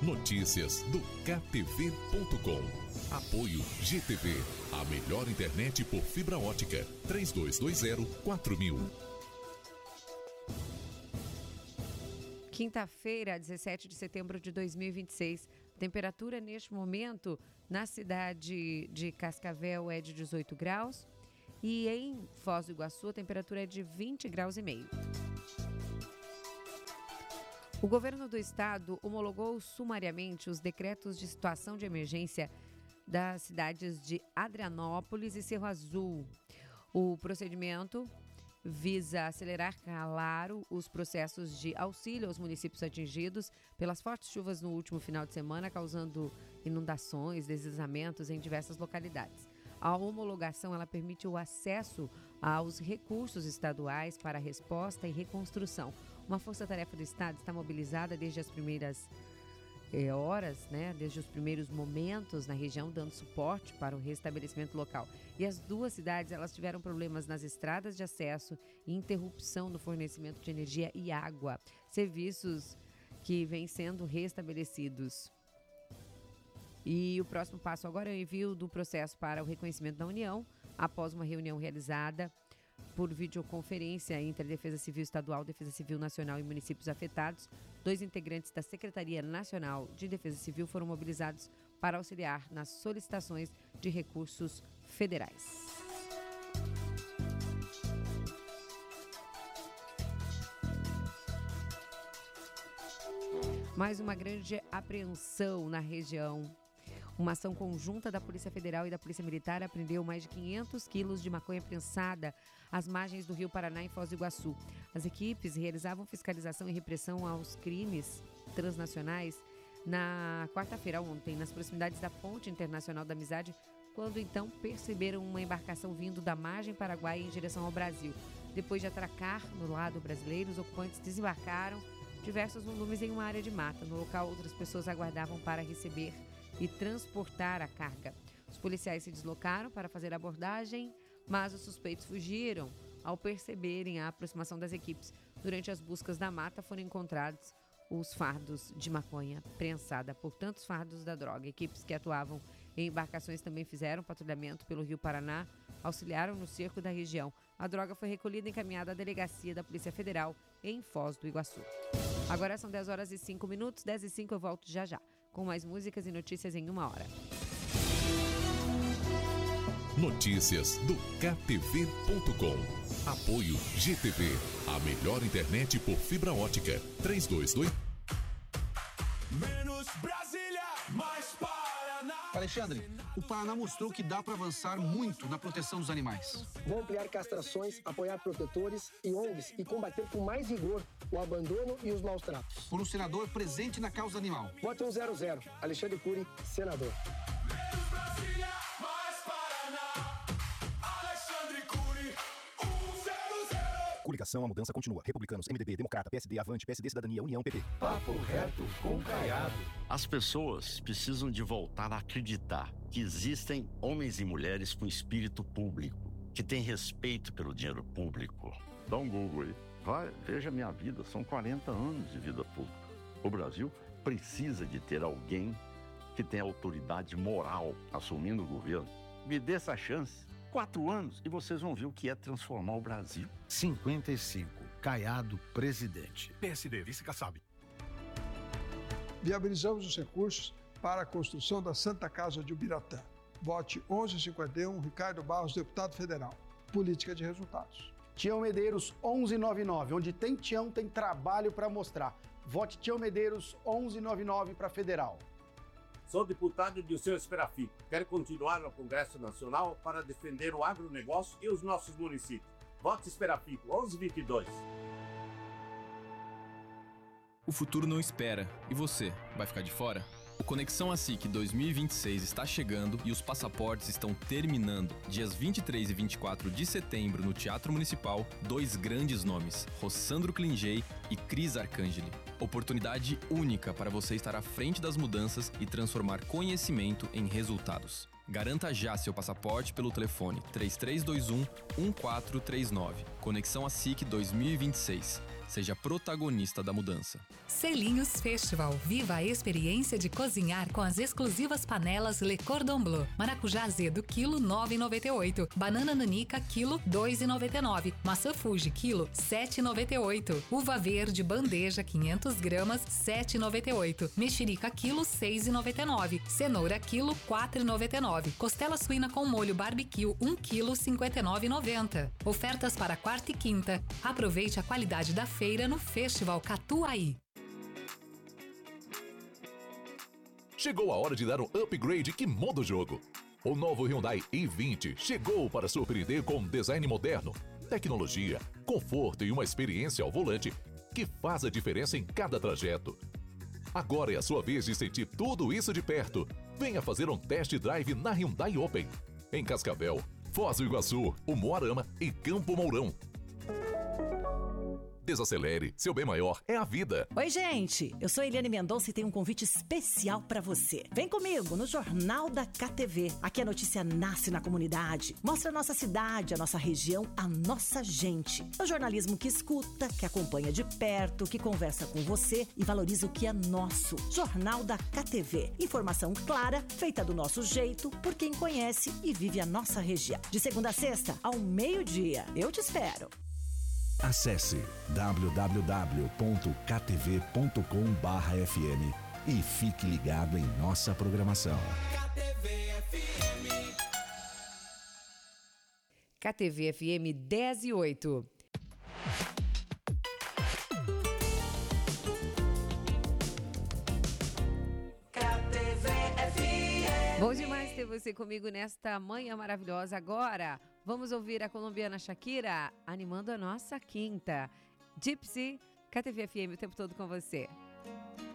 Notícias do KTV.com. Apoio GTV, a melhor internet por fibra ótica. 3220-4000. Quinta-feira, 17 de setembro de 2026. Temperatura neste momento na cidade de Cascavel é de 18 graus e em Foz do Iguaçu a temperatura é de 20 graus e meio. O governo do estado homologou sumariamente os decretos de situação de emergência das cidades de Adrianópolis e Cerro Azul. O procedimento visa acelerar, claro, os processos de auxílio aos municípios atingidos pelas fortes chuvas no último final de semana, causando inundações, deslizamentos em diversas localidades. A homologação ela permite o acesso aos recursos estaduais para resposta e reconstrução. Uma força-tarefa do Estado está mobilizada desde as primeiras horas, desde os primeiros momentos na região, dando suporte para o restabelecimento local. E as duas cidades elas tiveram problemas nas estradas de acesso e interrupção no fornecimento de energia e água, serviços que vêm sendo restabelecidos. E o próximo passo agora é o envio do processo para o reconhecimento da União, após uma reunião realizada por videoconferência entre a Defesa Civil Estadual, Defesa Civil Nacional e municípios afetados. 2 integrantes da Secretaria Nacional de Defesa Civil foram mobilizados para auxiliar nas solicitações de recursos federais. Mais uma grande apreensão na região. Uma ação conjunta da Polícia Federal e da Polícia Militar apreendeu mais de 500 quilos de maconha prensada às margens do Rio Paraná, em Foz do Iguaçu. As equipes realizavam fiscalização e repressão aos crimes transnacionais na quarta-feira ontem, nas proximidades da Ponte Internacional da Amizade, quando então perceberam uma embarcação vindo da margem paraguaia em direção ao Brasil. Depois de atracar no lado brasileiro, os ocupantes desembarcaram diversos volumes em uma área de mata. No local, outras pessoas aguardavam para receber e transportar a carga. Os policiais se deslocaram para fazer a abordagem, mas os suspeitos fugiram ao perceberem a aproximação das equipes. Durante as buscas da mata foram encontrados os fardos de maconha prensada, portanto os fardos da droga. Equipes que atuavam em embarcações também fizeram patrulhamento pelo Rio Paraná, auxiliaram no cerco da região. A droga foi recolhida e encaminhada à delegacia da Polícia Federal em Foz do Iguaçu. Agora são 10 horas e 5 minutos, 10 e 5 eu volto já, com mais músicas e notícias em 1 hora. Notícias do KTV.com. Apoio GTV, a melhor internet por fibra ótica. 322. Menos Brasília, mais Paraná. Alexandre, o Paraná mostrou que dá para avançar muito na proteção dos animais. Vou ampliar castrações, apoiar protetores e ONGs e combater com mais vigor o abandono e os maus tratos. Por um senador presente na causa animal. Vote 100, Alexandre Cury, senador. Menos Brasília, mais Paraná. Alexandre Cury, 100. Coligação, a mudança continua. Republicanos, MDB, Democrata, PSD, Avante, PSD, Cidadania, União, PP. Papo reto com Caiado. As pessoas precisam de voltar a acreditar que existem homens e mulheres com espírito público, que têm respeito pelo dinheiro público. Dá um Google aí. Vai, veja a minha vida, são 40 anos de vida pública. O Brasil precisa de ter alguém que tenha autoridade moral assumindo o governo. Me dê essa chance. 4 anos e vocês vão ver o que é transformar o Brasil. 55. Caiado, presidente. PSD, vice-Kassab. Viabilizamos os recursos para a construção da Santa Casa de Ubiratã. Vote 1151, Ricardo Barros, deputado federal. Política de resultados. Tião Medeiros 1199, onde tem Tião, tem trabalho para mostrar. Vote Tião Medeiros 1199 para federal. Sou deputado de Dirceu Esperafico. Quero continuar no Congresso Nacional para defender o agronegócio e os nossos municípios. Vote Esperafico 1122. O futuro não espera. E você, vai ficar de fora? O Conexão ASIC 2026 está chegando e os passaportes estão terminando. Dias 23 e 24 de setembro, no Teatro Municipal, 2 grandes nomes, Rossandro Klingey e Cris Arcangeli. Oportunidade única para você estar à frente das mudanças e transformar conhecimento em resultados. Garanta já seu passaporte pelo telefone 3321-1439. Conexão ASIC 2026. Seja protagonista da mudança. Selinhos Festival. Viva a experiência de cozinhar com as exclusivas panelas Le Cordon Bleu. Maracujá azedo, quilo 9,98. Banana nanica, quilo 2,99. Maçã Fuji, quilo 7,98. Uva verde, bandeja, 500 gramas, 7,98. Mexerica, quilo 6,99. Cenoura, quilo 4,99. Costela suína com molho barbecue, 1 quilo 59,90. Ofertas para quarta e quinta. Aproveite a qualidade da feira no Festival Catuaí. Chegou a hora de dar um upgrade que muda o jogo. O novo Hyundai i20 chegou para surpreender com um design moderno, tecnologia, conforto e uma experiência ao volante que faz a diferença em cada trajeto. Agora é a sua vez de sentir tudo isso de perto. Venha fazer um test drive na Hyundai Open, em Cascavel, Foz do Iguaçu, Umuarama e Campo Mourão. Desacelere, seu bem maior é a vida. Oi, gente, eu sou Eliane Mendonça e tenho um convite especial pra você. Vem comigo no Jornal da KTV. Aqui a notícia nasce na comunidade. Mostra a nossa cidade, a nossa região, a nossa gente. É o jornalismo que escuta, que acompanha de perto, que conversa com você e valoriza o que é nosso. Jornal da KTV. Informação clara, feita do nosso jeito, por quem conhece e vive a nossa região. De segunda a sexta, ao meio-dia. Eu te espero. Acesse www.ktv.com.br/fm e fique ligado em nossa programação. KTV FM 10:08. Bom demais ter você comigo nesta manhã maravilhosa. Agora, vamos ouvir a colombiana Shakira animando a nossa quinta. Gypsy, KTV FM o tempo todo com você.